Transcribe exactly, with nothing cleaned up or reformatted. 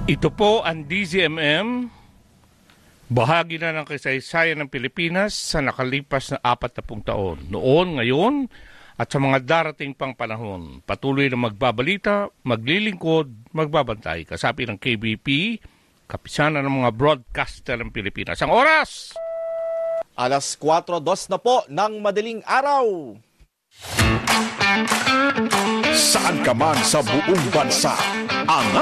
Ito po ang D Z M M, bahagi na ng kasaysayan ng Pilipinas sa nakalipas na apat na pung taon. Noon, ngayon, at sa mga darating pang panahon. Patuloy na magbabalita, maglilingkod, magbabantay. Kasapi ng K B P, kapisanan ng mga broadcaster ng Pilipinas. Ang oras! Alas kwatro dos na po ng madaling araw. Saan ka man sa buong bansa, ang